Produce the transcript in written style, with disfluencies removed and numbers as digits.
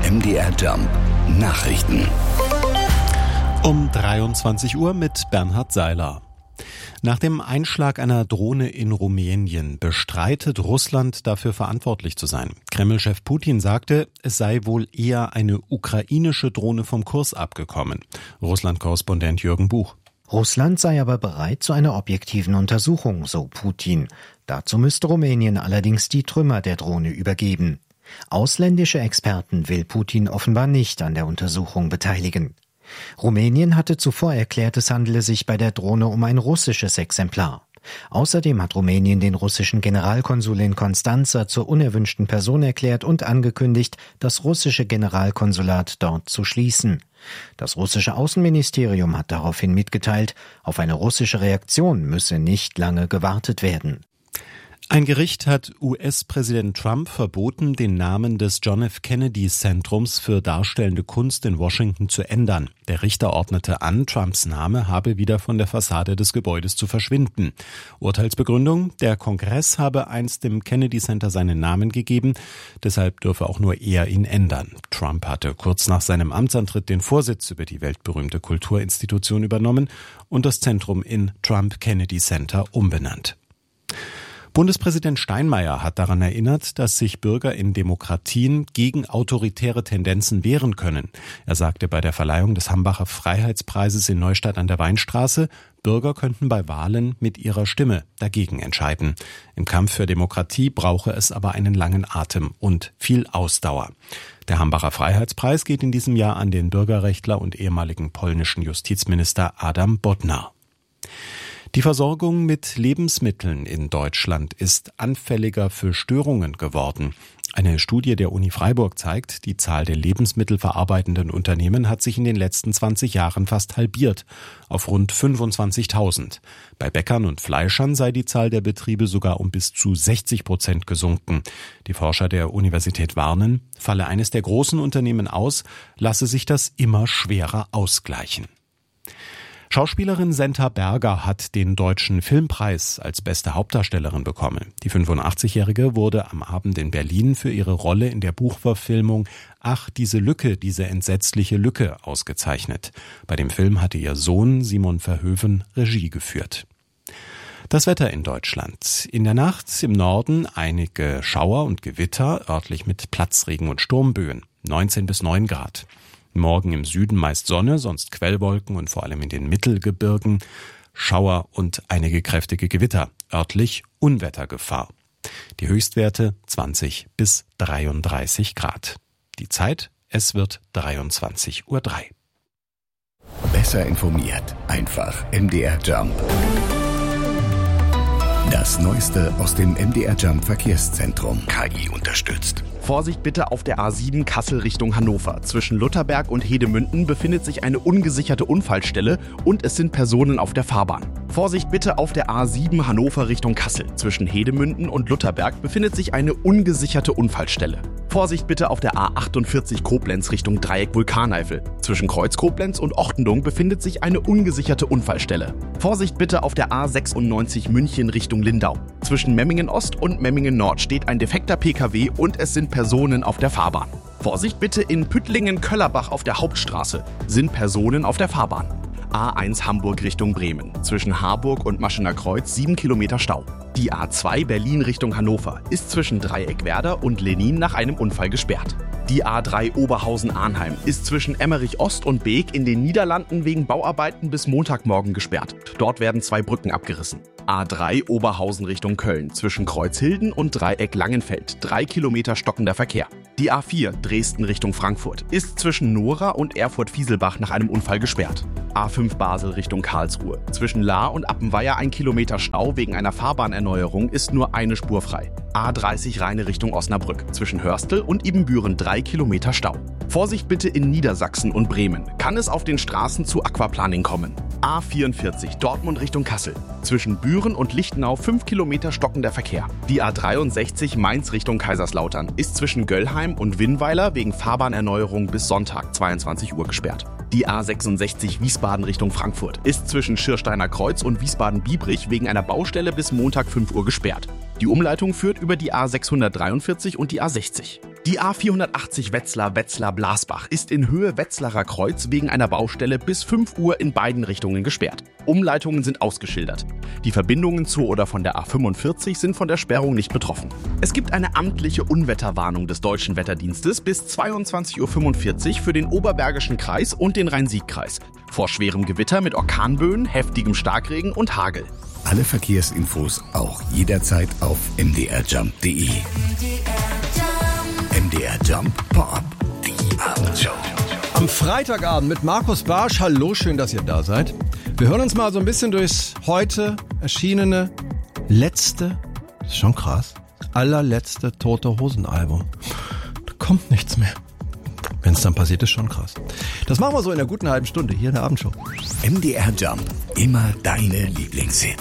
MDR Jump Nachrichten. Um 23 Uhr mit Bernhard Seiler. Nach dem Einschlag einer Drohne in Rumänien bestreitet Russland, dafür verantwortlich zu sein. Kreml-Chef Putin sagte, es sei wohl eher eine ukrainische Drohne vom Kurs abgekommen. Russland-Korrespondent Jürgen Buch. Russland sei aber bereit zu einer objektiven Untersuchung, so Putin. Dazu müsste Rumänien allerdings die Trümmer der Drohne übergeben. Ausländische Experten will Putin offenbar nicht an der Untersuchung beteiligen. Rumänien hatte zuvor erklärt, es handele sich bei der Drohne um ein russisches Exemplar. Außerdem hat Rumänien den russischen Generalkonsul in Constanța zur unerwünschten Person erklärt und angekündigt, das russische Generalkonsulat dort zu schließen. Das russische Außenministerium hat daraufhin mitgeteilt, auf eine russische Reaktion müsse nicht lange gewartet werden. Ein Gericht hat US-Präsident Trump verboten, den Namen des John F. Kennedy Zentrums für darstellende Kunst in Washington zu ändern. Der Richter ordnete an, Trumps Name habe wieder von der Fassade des Gebäudes zu verschwinden. Urteilsbegründung: Der Kongress habe einst dem Kennedy Center seinen Namen gegeben, deshalb dürfe auch nur er ihn ändern. Trump hatte kurz nach seinem Amtsantritt den Vorsitz über die weltberühmte Kulturinstitution übernommen und das Zentrum in Trump Kennedy Center umbenannt. Bundespräsident Steinmeier hat daran erinnert, dass sich Bürger in Demokratien gegen autoritäre Tendenzen wehren können. Er sagte bei der Verleihung des Hambacher Freiheitspreises in Neustadt an der Weinstraße, Bürger könnten bei Wahlen mit ihrer Stimme dagegen entscheiden. Im Kampf für Demokratie brauche es aber einen langen Atem und viel Ausdauer. Der Hambacher Freiheitspreis geht in diesem Jahr an den Bürgerrechtler und ehemaligen polnischen Justizminister Adam Bodnar. Die Versorgung mit Lebensmitteln in Deutschland ist anfälliger für Störungen geworden. Eine Studie der Uni Freiburg zeigt, die Zahl der lebensmittelverarbeitenden Unternehmen hat sich in den letzten 20 Jahren fast halbiert, auf rund 25.000. Bei Bäckern und Fleischern sei die Zahl der Betriebe sogar um bis zu 60% gesunken. Die Forscher der Universität warnen, falle eines der großen Unternehmen aus, lasse sich das immer schwerer ausgleichen. Schauspielerin Senta Berger hat den Deutschen Filmpreis als beste Hauptdarstellerin bekommen. Die 85-Jährige wurde am Abend in Berlin für ihre Rolle in der Buchverfilmung »Ach, diese Lücke, diese entsetzliche Lücke« ausgezeichnet. Bei dem Film hatte ihr Sohn Simon Verhoeven Regie geführt. Das Wetter in Deutschland. In der Nacht im Norden einige Schauer und Gewitter, örtlich mit Platzregen und Sturmböen. 19 bis 9 Grad. Morgen im Süden meist Sonne, sonst Quellwolken und vor allem in den Mittelgebirgen Schauer und einige kräftige Gewitter. Örtlich Unwettergefahr. Die Höchstwerte 20 bis 33 Grad. Die Zeit, es wird 23:03 Uhr. Besser informiert, einfach MDR Jump. Das Neueste aus dem MDR Jump Verkehrszentrum. KI unterstützt. Vorsicht bitte auf der A7 Kassel Richtung Hannover. Zwischen Lutherberg und Hedemünden befindet sich eine ungesicherte Unfallstelle und es sind Personen auf der Fahrbahn. Vorsicht bitte auf der A7 Hannover Richtung Kassel. Zwischen Hedemünden und Lutherberg befindet sich eine ungesicherte Unfallstelle. Vorsicht bitte auf der A48 Koblenz Richtung Dreieck Vulkaneifel. Zwischen Kreuz Koblenz und Ochtendung befindet sich eine ungesicherte Unfallstelle. Vorsicht bitte auf der A96 München Richtung Lindau. Zwischen Memmingen Ost und Memmingen Nord steht ein defekter PKW und es sind Personen auf der Fahrbahn. Vorsicht bitte in Püttlingen-Köllerbach auf der Hauptstraße. Sind Personen auf der Fahrbahn. A1 Hamburg Richtung Bremen. Zwischen Harburg und Maschener Kreuz 7 Kilometer Stau. Die A2 Berlin Richtung Hannover ist zwischen Dreieckwerder und Lenin nach einem Unfall gesperrt. Die A3 Oberhausen-Arnheim ist zwischen Emmerich Ost und Beek in den Niederlanden wegen Bauarbeiten bis Montagmorgen gesperrt. Dort werden 2 Brücken abgerissen. A3 Oberhausen Richtung Köln zwischen Kreuzhilden und Dreieck Langenfeld 3 Kilometer stockender Verkehr. Die A4 Dresden Richtung Frankfurt ist zwischen Nora und Erfurt-Fieselbach nach einem Unfall gesperrt. A5 Basel Richtung Karlsruhe. Zwischen Lahr und Appenweier 1 Kilometer Stau wegen einer Fahrbahnerneuerung ist nur eine Spur frei. A30 Rheine Richtung Osnabrück. Zwischen Hörstel und Ibbenbüren 3 Kilometer Stau. Vorsicht bitte in Niedersachsen und Bremen. Kann es auf den Straßen zu Aquaplaning kommen. A44 Dortmund Richtung Kassel. Zwischen Büren und Lichtenau 5 Kilometer stockender Verkehr. Die A63 Mainz Richtung Kaiserslautern ist zwischen Göllheim und Winnweiler wegen Fahrbahnerneuerung bis Sonntag 22 Uhr gesperrt. Die A66 Wiesbaden Richtung Frankfurt ist zwischen Schirsteiner Kreuz und Wiesbaden-Biebrich wegen einer Baustelle bis Montag 5 Uhr gesperrt. Die Umleitung führt über die A643 und die A60. Die A480 Wetzlar-Blasbach ist in Höhe Wetzlarer Kreuz wegen einer Baustelle bis 5 Uhr in beiden Richtungen gesperrt. Umleitungen sind ausgeschildert. Die Verbindungen zu oder von der A45 sind von der Sperrung nicht betroffen. Es gibt eine amtliche Unwetterwarnung des Deutschen Wetterdienstes bis 22:45 Uhr für den Oberbergischen Kreis und den Rhein-Sieg-Kreis. Vor schwerem Gewitter mit Orkanböen, heftigem Starkregen und Hagel. Alle Verkehrsinfos auch jederzeit auf mdrjump.de. MDR Jump Pop, die Abendshow. Am Freitagabend mit Markus Barsch. Hallo, schön, dass ihr da seid. Wir hören uns mal so ein bisschen durchs heute erschienene letzte, das ist schon krass, allerletzte Tote Hosen Album. Da kommt nichts mehr. Wenn es dann passiert, ist schon krass. Das machen wir so in einer guten halben Stunde hier in der Abendshow. MDR Jump, immer deine Lieblingshits.